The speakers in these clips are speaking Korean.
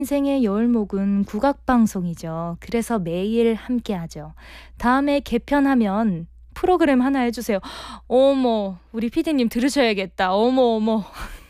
인생의 여울목은 국악방송이죠. 그래서 매일 함께하죠. 다음에 개편하면 프로그램 하나 해주세요. 어머, 우리 피디님 들으셔야겠다. 어머, 어머.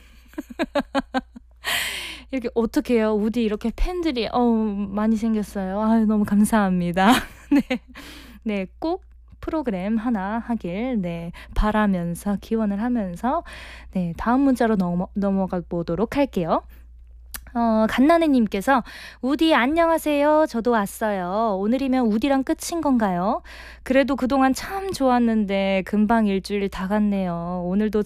이렇게 어떡해요. 우디 이렇게 팬들이 많이 생겼어요. 아유, 너무 감사합니다. 네. 네, 꼭 프로그램 하나 하길 바라면서 기원을 하면서 다음 문자로 넘어가 보도록 할게요. 갓나네님께서 우디 안녕하세요. 저도 왔어요. 오늘이면 우디랑 끝인 건가요? 그래도 그동안 참 좋았는데 금방 일주일 다 갔네요. 오늘도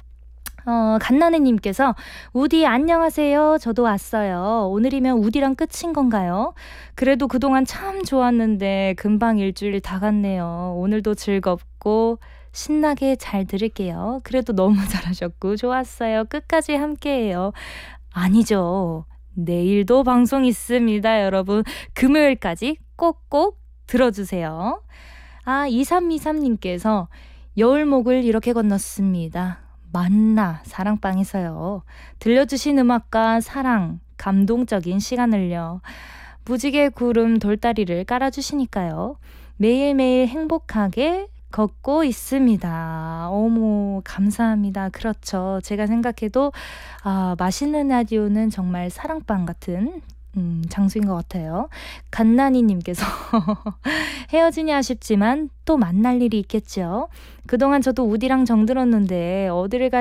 갓나네님께서 우디 안녕하세요. 저도 왔어요. 오늘이면 우디랑 끝인 건가요? 그래도 그동안 참 좋았는데 금방 일주일 다 갔네요. 오늘도 즐겁고 신나게 잘 들을게요. 그래도 너무 잘하셨고 좋았어요. 끝까지 함께해요. 아니죠. 내일도 방송 있습니다, 여러분. 금요일까지 꼭꼭 들어주세요. 2323님께서 여울목을 이렇게 건넜습니다. 만나 사랑방에서요. 들려주신 음악과 사랑, 감동적인 시간을요. 무지개 구름 돌다리를 깔아주시니까요. 매일매일 행복하게 걷고 있습니다. 어머, 감사합니다. 그렇죠. 제가 생각해도 맛있는 라디오는 정말 사랑방 같은 장소인 것 같아요. 갓나니님께서 헤어지니 아쉽지만 또 만날 일이 있겠죠. 그동안 저도 우디랑 정들었는데 어디를